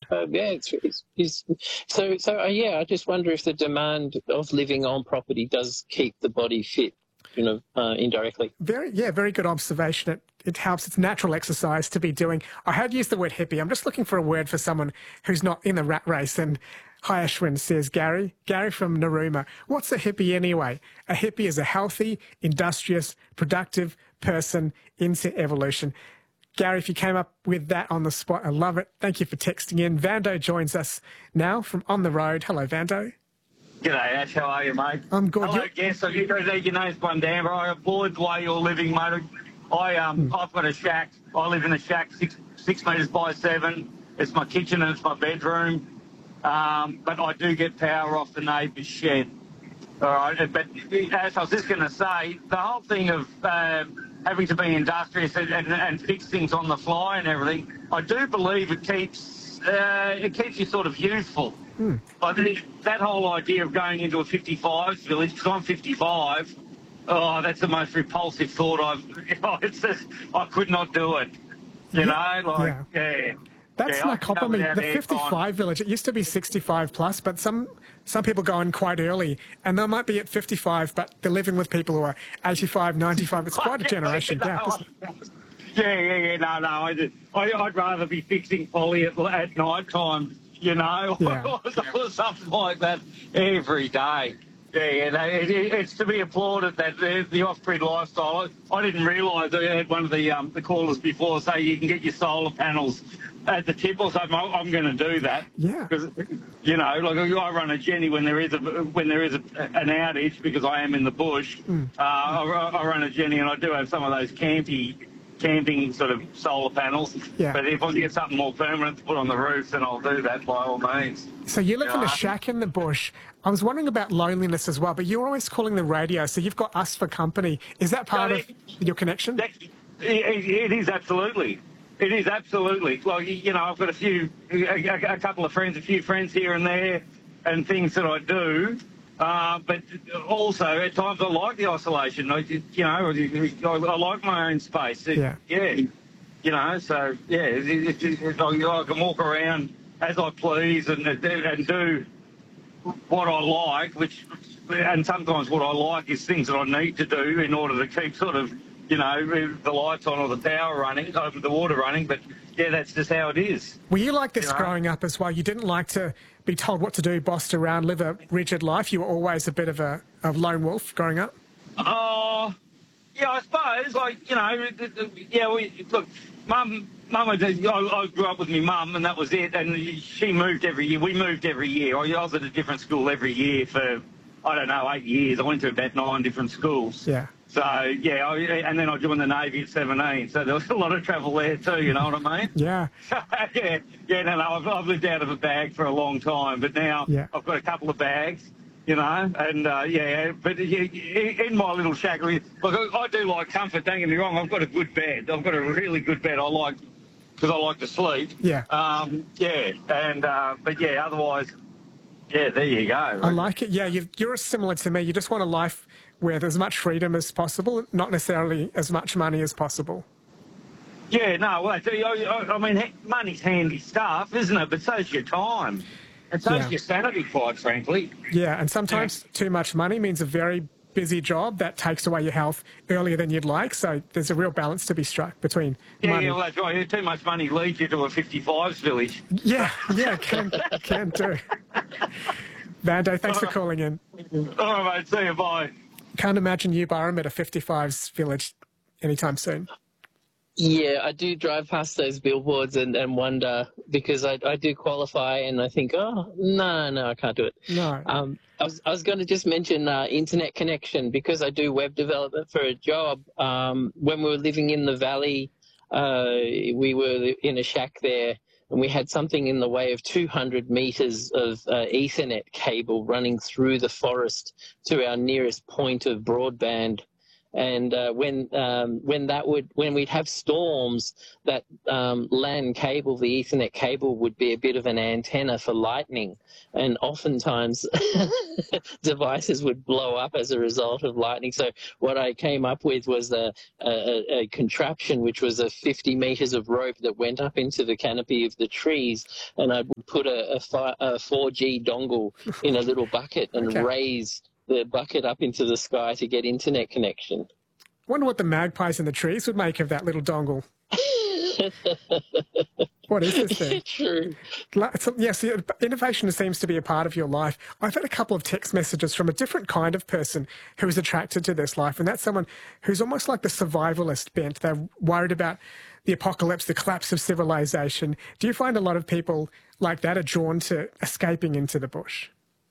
Yeah, yeah. I just wonder if the demand of living on property does keep the body fit, indirectly. Very good observation. It helps. It's natural exercise to be doing. I had used the word hippie. I'm just looking for a word for someone who's not in the rat race. And hi, Ashwin, says Gary. Gary from Narooma. What's a hippie anyway? A hippie is a healthy, industrious, productive person into evolution. Gary, if you came up with that on the spot, I love it. Thank you for texting in. Vando joins us now from On the Road. Hello, Vando. G'day, Ash. How are you, mate? I'm good. Hello, guest. So your name's Bundamba. I applaud the way you're living, mate. I've got a shack. I live in a shack, 6 metres by 7. It's my kitchen and it's my bedroom. But I do get power off the neighbour's shed. All right. But as I was just going to say, the whole thing of having to be industrious and fix things on the fly and everything, I do believe it keeps you sort of youthful. I think that whole idea of going into a 55s village, because I'm 55, that's the most repulsive thought it's just, I could not do it. That's not compliment. The 55 village, it used to be 65 plus, but some people go in quite early, and they might be at 55, but they're living with people who are 85, 95. It's quite a generation gap, isn't it? No. I'd rather be fixing Polly at night time, or something like that every day. It's to be applauded that the off-grid lifestyle. I didn't realise. I had one of the callers before say you can get your solar panels at the tip or something. I'm going to do that. Yeah. Because I run a Jenny when there is an outage because I am in the bush. I run a Jenny and I do have some of those camping sort of solar panels. Yeah. But if I can get something more permanent to put on the roof, then I'll do that by all means. So you live in a shack in the bush. I was wondering about loneliness as well, but you're always calling the radio, so you've got us for company. Is that part of your connection? It is absolutely. It is absolutely. Well, I've got a couple of friends, a few friends here and there, and things that I do. But also, at times, I like the isolation. I like my own space. I can walk around as I please and do what I like, and sometimes what I like is things that I need to do in order to keep sort of, the lights on or the power running, the water running. But, that's just how it is. Were you like this growing up as well? You didn't like to be told what to do, bossed around, live a rigid life? You were always a bit of a lone wolf growing up? I suppose. Look, Mum, I grew up with my mum and that was it. And she moved every year. We moved every year. I was at a different school every year for, 8 years. I went to about 9 different schools. Yeah. So, and then I joined the Navy at 17, so there was a lot of travel there too, you know what I mean? Yeah. I've lived out of a bag for a long time, but now I've got a couple of bags, and but in my little shack, look, I do like comfort, don't get me wrong, I've got a good bed. I've got a really good bed because I like to sleep. Yeah. Otherwise, there you go. I like it. Yeah, you're similar to me. You just want a life where there's as much freedom as possible, not necessarily as much money as possible. Yeah, no, well, I mean, money's handy stuff, isn't it? But so's your time. And so's your sanity, quite frankly. Yeah, and sometimes too much money means a very busy job that takes away your health earlier than you'd like. So there's a real balance to be struck between money. Yeah, well, that's right. Too much money leads you to a 55s village. Yeah, can do. Vando, thanks for calling in. All right, mate. See you. Bye. Can't imagine you, Byron, at a 55s village anytime soon. Yeah, I do drive past those billboards and wonder, because I do qualify and I think, no, I can't do it. No. I was going to just mention internet connection, because I do web development for a job. When we were living in the valley, we were in a shack there, and we had something in the way of 200 metres of Ethernet cable running through the forest to our nearest point of broadband. And when we'd have storms, that LAN cable, the Ethernet cable, would be a bit of an antenna for lightning, and oftentimes devices would blow up as a result of lightning. So what I came up with was a contraption, which was a 50 meters of rope that went up into the canopy of the trees, and I'd put a 4G dongle in a little bucket and raise the bucket up into the sky to get internet connection. Wonder what the magpies in the trees would make of that little dongle. What is this thing? True. Yes, innovation seems to be a part of your life. I've had a couple of text messages from a different kind of person who is attracted to this life, and that's someone who's almost like the survivalist bent. They're worried about the apocalypse, the collapse of civilization. Do you find a lot of people like that are drawn to escaping into the bush?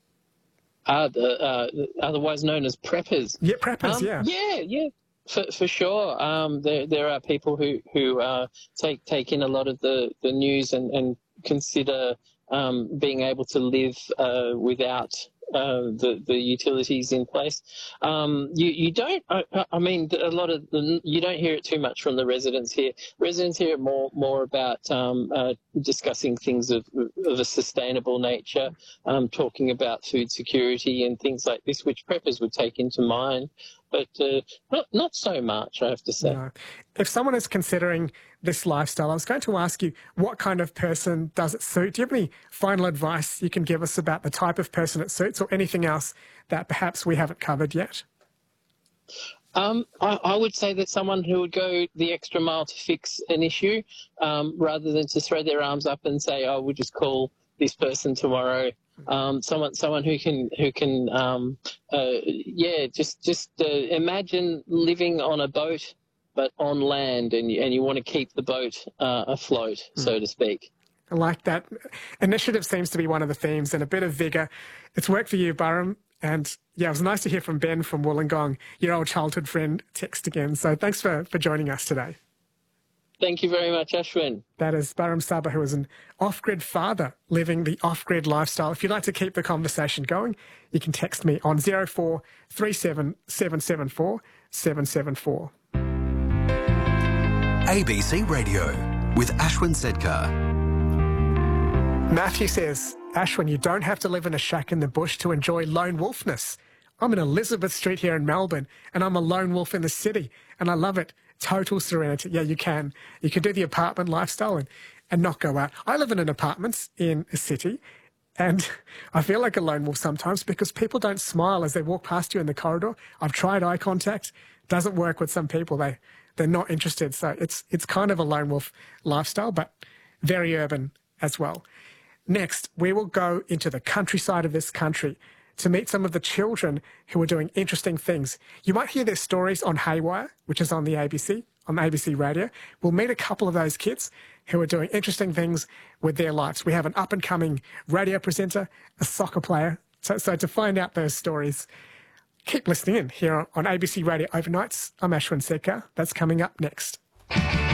Otherwise known as preppers. Yeah, preppers, Yeah. For sure. There are people who take in a lot of the news and consider being able to live without the utilities in place. You don't. I mean, a lot of you don't hear it too much from the residents here. Residents here are more about discussing things of a sustainable nature, talking about food security and things like this, which preppers would take into mind. But not so much, I have to say. No. If someone is considering this lifestyle, I was going to ask you, what kind of person does it suit? Do you have any final advice you can give us about the type of person it suits, or anything else that perhaps we haven't covered yet? I would say that someone who would go the extra mile to fix an issue, rather than to throw their arms up and say, "Oh, we'll just call this person tomorrow." Someone who can imagine living on a boat but on land, and you want to keep the boat afloat, so to speak. I like that. Initiative seems to be one of the themes, and a bit of vigour. It's worked for you, Burham. And yeah, it was nice to hear from Ben from Wollongong, your old childhood friend, text again. So thanks for joining us today. Thank you very much, Ashwin. That is Burham Sabah, who is an off-grid father living the off-grid lifestyle. If you'd like to keep the conversation going, you can text me on 0437 774 774. ABC Radio with Ashwin Sedkar. Matthew says, Ashwin, you don't have to live in a shack in the bush to enjoy lone wolfness. I'm in Elizabeth Street here in Melbourne, and I'm a lone wolf in the city, and I love it. Total serenity. Yeah, you can. You can do the apartment lifestyle and not go out. I live in an apartment in a city, and I feel like a lone wolf sometimes because people don't smile as they walk past you in the corridor. I've tried eye contact. Doesn't work with some people. They're not interested. So it's kind of a lone wolf lifestyle, but very urban as well. Next, we will go into the countryside of this country to meet some of the children who are doing interesting things. You might hear their stories on Haywire, which is on the ABC, on ABC Radio. We'll meet a couple of those kids who are doing interesting things with their lives. We have an up-and-coming radio presenter, a soccer player. So to find out those stories, keep listening in here on ABC Radio Overnights. I'm Ashwin Sedkar. That's coming up next.